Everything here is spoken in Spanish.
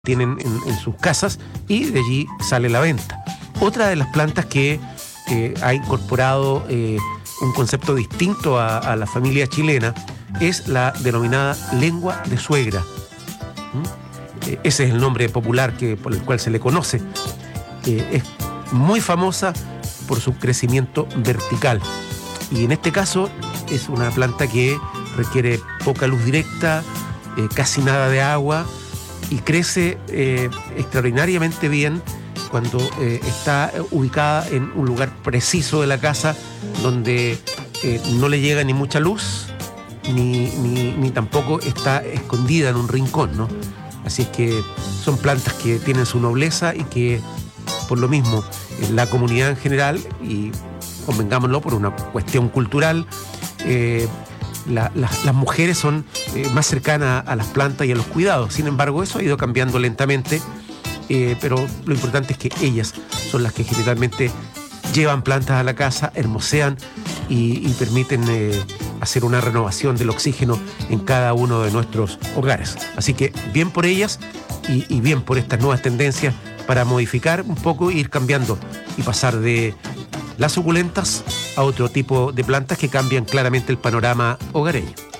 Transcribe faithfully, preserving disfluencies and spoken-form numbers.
tienen en, en sus casas y de allí sale la venta. Otra de las plantas que eh, ha incorporado eh, un concepto distinto a, a la familia chilena es la denominada lengua de suegra. ¿Mm? Eh, ese es el nombre popular que, por el cual se le conoce. Eh, es muy famosa por su crecimiento vertical y en este caso es una planta que requiere poca luz directa, eh, casi nada de agua, y crece eh, extraordinariamente bien cuando eh, está ubicada en un lugar preciso de la casa donde eh, no le llega ni mucha luz ni, ni, ni tampoco está escondida en un rincón, ¿no? Así es que son plantas que tienen su nobleza y que por lo mismo en la comunidad en general, y convengámoslo por una cuestión cultural, eh, La, la, las mujeres son eh, más cercanas a las plantas y a los cuidados. Sin embargo, eso ha ido cambiando lentamente, eh, pero lo importante es que ellas son las que generalmente llevan plantas a la casa, hermosean y, y permiten eh, hacer una renovación del oxígeno en cada uno de nuestros hogares. Así que bien por ellas y, y bien por estas nuevas tendencias para modificar un poco e ir cambiando y pasar de las suculentas a otro tipo de plantas que cambian claramente el panorama hogareño.